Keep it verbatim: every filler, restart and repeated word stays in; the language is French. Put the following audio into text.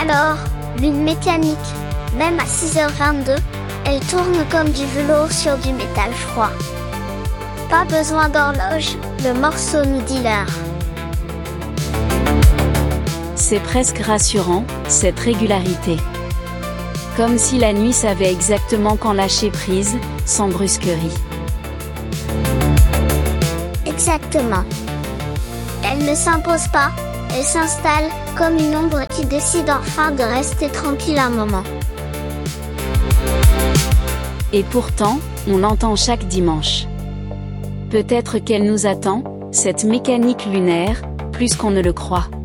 Alors, lune mécanique, même à six heures vingt-deux, elle tourne comme du velours sur du métal froid. Pas besoin d'horloge, le morceau nous dit l'heure. C'est presque rassurant, cette régularité. Comme si la nuit savait exactement quand lâcher prise, sans brusquerie. Exactement. Elle ne s'impose pas, elle s'installe, comme une ombre qui décide enfin de rester tranquille un moment. Et pourtant, on l'entend chaque dimanche. Peut-être qu'elle nous attend, cette mécanique lunaire, plus qu'on ne le croit.